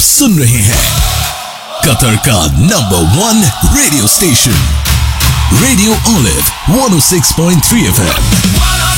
सुन रहे हैं कतर का number 1 radio station radio olive 106.3 FM।